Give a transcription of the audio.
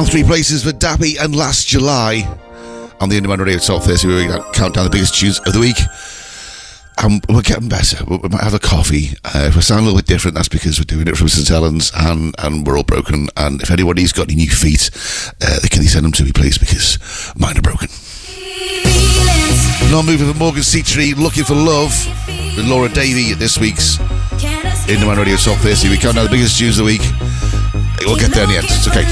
Down 3 places for Dappy and Last July on the Indie Man Radio Top 30, where we count down the biggest tunes of the week. And we're getting better. We might have a coffee. If we sound a little bit different, that's because we're doing it from St Helens and we're all broken. And if anybody's got any new feet, can you send them to me, please, because mine are broken. Now moving for Morgan Seatree, Looking for Love with Laura Davey at this week's Indie Man Radio Top 30. We count down the biggest tunes of the week. We'll get there in the end. It's okay.